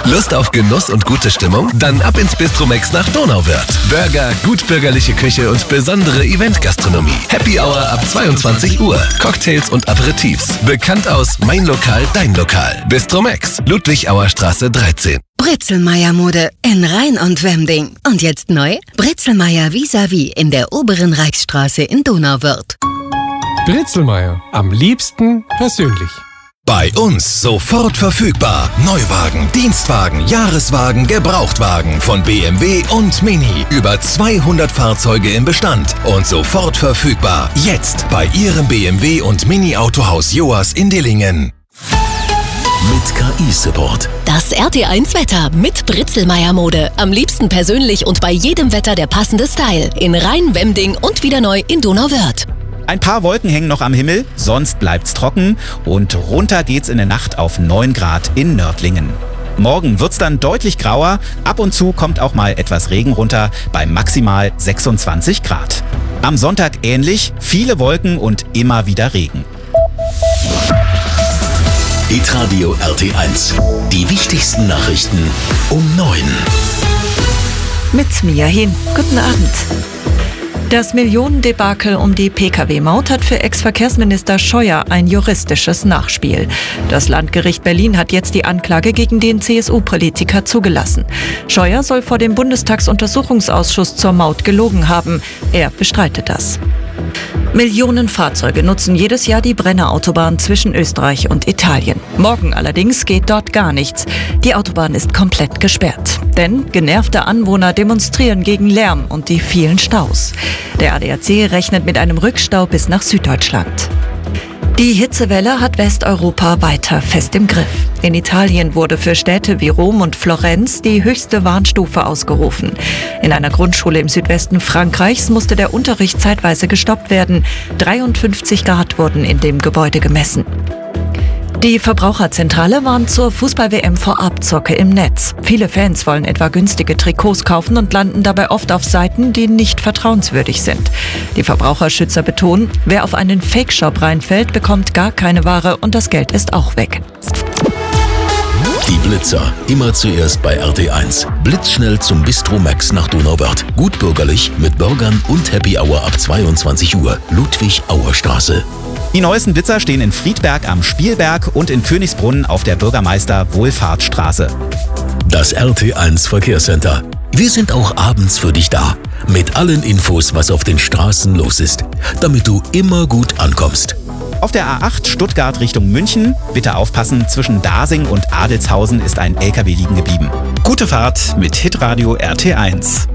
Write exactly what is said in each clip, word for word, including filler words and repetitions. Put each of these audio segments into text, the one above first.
Lust auf Genuss und gute Stimmung? Dann ab ins Bistromex nach Donauwörth. Burger, gutbürgerliche Küche und besondere Eventgastronomie. Happy Hour ab zweiundzwanzig Uhr. Cocktails und Aperitifs. Bekannt aus Mein Lokal, Dein Lokal. Bistromex, Ludwig-Auer-Straße dreizehn. Britzelmeier-Mode in Rhein und Wemding. Und jetzt neu? Britzelmeier vis-à-vis in der oberen Reichsstraße in Donauwörth. Britzelmeier. Am liebsten persönlich. Bei uns sofort verfügbar. Neuwagen, Dienstwagen, Jahreswagen, Gebrauchtwagen von B M W und Mini. Über zweihundert Fahrzeuge im Bestand und sofort verfügbar. Jetzt bei Ihrem B M W und Mini Autohaus Joas in Dillingen. Mit K I-Support. Das R T eins Wetter mit Britzelmeier-Mode. Am liebsten persönlich und bei jedem Wetter der passende Style. In Rhein, Wemding und wieder neu in Donauwörth. Ein paar Wolken hängen noch am Himmel, sonst bleibt's trocken und runter geht's in der Nacht auf neun Grad in Nördlingen. Morgen wird's dann deutlich grauer, ab und zu kommt auch mal etwas Regen runter bei maximal sechsundzwanzig Grad. Am Sonntag ähnlich, viele Wolken und immer wieder Regen. Hitradio R T eins. Die wichtigsten Nachrichten um neun. Mit Mia Hin. Guten Abend. Das Millionendebakel um die Pkw-Maut hat für Ex-Verkehrsminister Scheuer ein juristisches Nachspiel. Das Landgericht Berlin hat jetzt die Anklage gegen den C S U-Politiker zugelassen. Scheuer soll vor dem Bundestagsuntersuchungsausschuss zur Maut gelogen haben. Er bestreitet das. Millionen Fahrzeuge nutzen jedes Jahr die Brennerautobahn zwischen Österreich und Italien. Morgen allerdings geht dort gar nichts. Die Autobahn ist komplett gesperrt. Denn genervte Anwohner demonstrieren gegen Lärm und die vielen Staus. Der A D A C rechnet mit einem Rückstau bis nach Süddeutschland. Die Hitzewelle hat Westeuropa weiter fest im Griff. In Italien wurde für Städte wie Rom und Florenz die höchste Warnstufe ausgerufen. In einer Grundschule im Südwesten Frankreichs musste der Unterricht zeitweise gestoppt werden. dreiundfünfzig Grad wurden in dem Gebäude gemessen. Die Verbraucherzentrale warnt zur Fußball-W M vor Abzocke im Netz. Viele Fans wollen etwa günstige Trikots kaufen und landen dabei oft auf Seiten, die nicht vertrauenswürdig sind. Die Verbraucherschützer betonen, wer auf einen Fake-Shop reinfällt, bekommt gar keine Ware und das Geld ist auch weg. Die Blitzer. Immer zuerst bei R T eins. Blitzschnell zum Bistromex nach Donauwörth. Gutbürgerlich mit Burgern und Happy Hour ab zweiundzwanzig Uhr. Ludwig-Auer-Straße. Die neuesten Blitzer stehen in Friedberg am Spielberg und in Königsbrunn auf der Bürgermeister-Wohlfahrtsstraße. Das R T eins Verkehrscenter. Wir sind auch abends für dich da. Mit allen Infos, was auf den Straßen los ist. Damit du immer gut ankommst. Auf der A acht Stuttgart Richtung München, bitte aufpassen, zwischen Dasing und Adelshausen ist ein L K W liegen geblieben. Gute Fahrt mit Hitradio R T eins.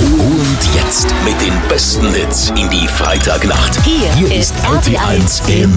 Und jetzt mit den besten Hits in die Freitagnacht. Hier, Hier ist R T eins im